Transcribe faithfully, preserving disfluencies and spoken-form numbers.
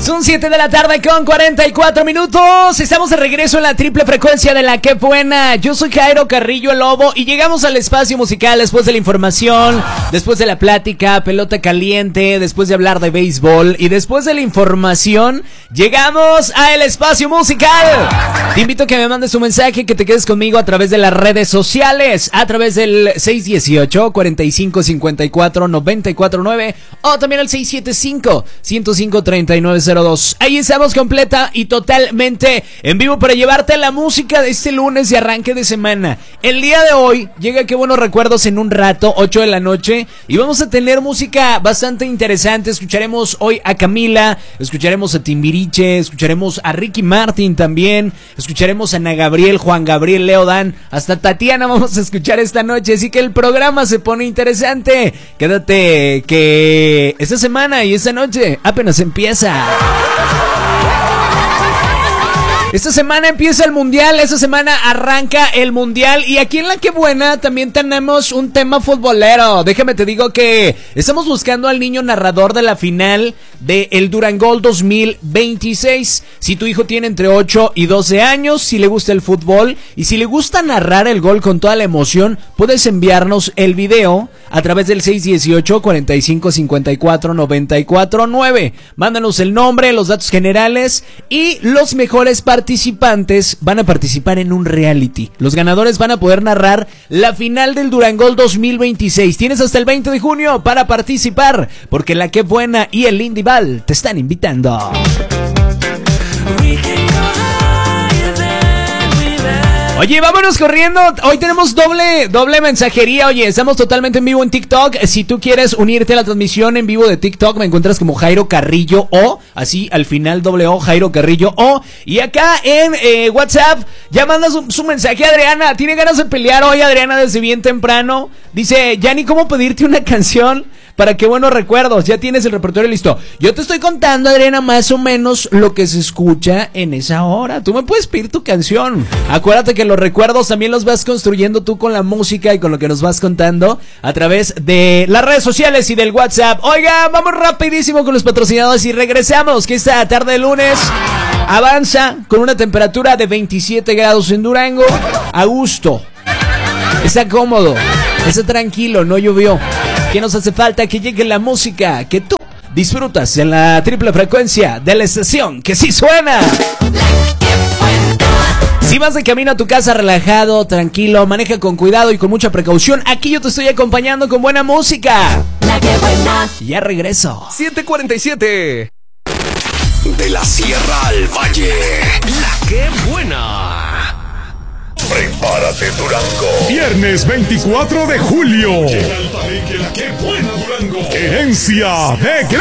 Son siete de la tarde con cuarenta y cuatro minutos. Estamos de regreso en la triple frecuencia de la que buena. Yo soy Jairo Carrillo el Lobo y llegamos al espacio musical después de la información, después de la plática, pelota caliente, después de hablar de béisbol y después de la información, llegamos al espacio musical. Te invito a que me mandes un mensaje, que te quedes conmigo a través de las redes sociales, a través del seis dieciocho, cuarenta y cinco, cincuenta y cuatro, noventa y cuatro nueve o también al seis siete cinco, ciento cinco, treinta y nueve cero dos. Ahí estamos completa y totalmente en vivo para llevarte la música de este lunes de arranque de semana. El día de hoy llega Qué Buenos Recuerdos en un rato, ocho de la noche, y vamos a tener música bastante interesante. Escucharemos hoy a Camila, escucharemos a Timbiriche, escucharemos a Ricky Martin también, escucharemos a Ana Gabriel, Juan Gabriel, Leo Dan, hasta Tatiana vamos a escuchar esta noche, así que el programa se pone interesante. Quédate que esta semana y esta noche apenas empieza. Esta semana empieza el mundial, esta semana arranca el mundial y aquí en La Que Buena también tenemos un tema futbolero. Déjame te digo que estamos buscando al niño narrador de la final de el Durangol dos mil veintiséis. Si tu hijo tiene entre ocho y doce años, si le gusta el fútbol y si le gusta narrar el gol con toda la emoción, puedes enviarnos el video a través del seis dieciocho, cuarenta y cinco, cincuenta y cuatro, noventa y cuatro nueve. Mándanos el nombre, los datos generales y los mejores participantes van a participar en un reality. Los ganadores van a poder narrar la final del Durangol dos mil veintiséis. Tienes hasta el veinte de junio para participar, porque La Que Buena y el Lindival te están invitando. Oye, vámonos corriendo. Hoy tenemos doble, doble mensajería. Oye, estamos totalmente en vivo en TikTok. Si tú quieres unirte a la transmisión en vivo de TikTok, me encuentras como Jairo Carrillo O, así al final doble O, Jairo Carrillo O. Y acá en eh, WhatsApp ya mandas su, su mensaje a Adriana. Tiene ganas de pelear hoy Adriana desde bien temprano. Dice, ya ni cómo pedirte una canción para Qué Buenos Recuerdos, ya tienes el repertorio listo. Yo te estoy contando, Adriana, más o menos lo que se escucha en esa hora. Tú me puedes pedir tu canción. Acuérdate que los recuerdos también los vas construyendo tú con la música y con lo que nos vas contando a través de las redes sociales y del WhatsApp. Oiga, vamos rapidísimo con los patrocinadores y regresamos, que esta tarde de lunes avanza con una temperatura de veintisiete grados en Durango. A gusto. Está cómodo. Está tranquilo, no llovió. ¿Qué nos hace falta? Que llegue la música que tú disfrutas en la triple frecuencia de la estación que sí suena. Si vas de camino a tu casa relajado, tranquilo, maneja con cuidado y con mucha precaución, aquí yo te estoy acompañando con buena música. La Que Buena. Ya regreso. siete cuarenta y siete. De la Sierra al Valle. La Que Buena. Prepárate, Durango. Viernes veinticuatro de julio. Llega al palenque La Que Buena Durango. Herencia de